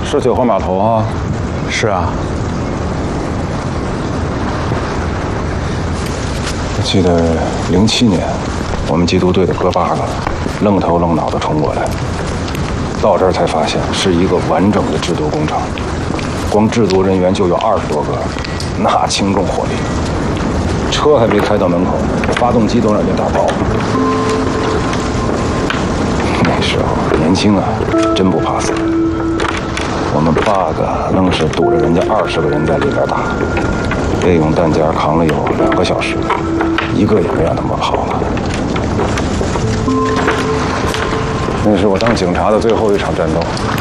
是翠花码头啊。 是啊。 我记得07年，我们缉毒队的哥8个，愣头愣脑的冲过来，到这儿才发现是一个完整的制毒工厂，光制毒人员就有20多个，那轻重火力，车还没开到门口，发动机都让人打爆了。那时候年轻啊，真不怕死。我们8个愣是堵着人家20个人在里边打，备用弹夹扛了有2个小时，一个也没让他们跑了。那是我当警察的最后一场战斗，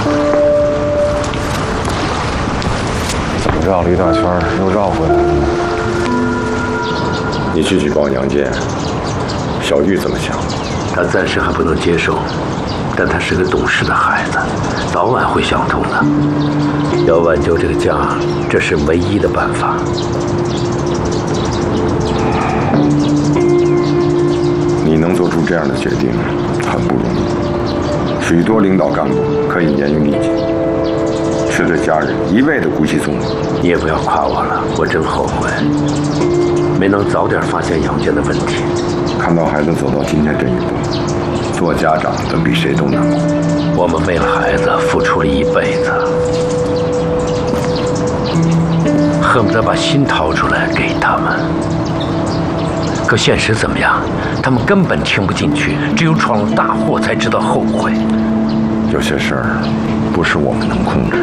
怎么绕了一大圈又绕回来了呢？ 你去举报杨建，小玉怎么想？ 他暂时还不能接受，但他是个懂事的孩子，早晚会想通的。要挽救这个家，这是唯一的办法。 你能做出这样的决定，很不容易。许多领导干部可以严于律己，却对家人一味的姑息纵容。 你也不要夸我了，我真后悔，没能早点发现杨建的问题。 看到孩子走到今天这一步，做家长的比谁都难过。 我们为了孩子付出了一辈子，恨不得把心掏出来给他们。可现实怎么样？他们根本听不进去，只有闯了大祸才知道后悔。 有些事儿不是我们能控制。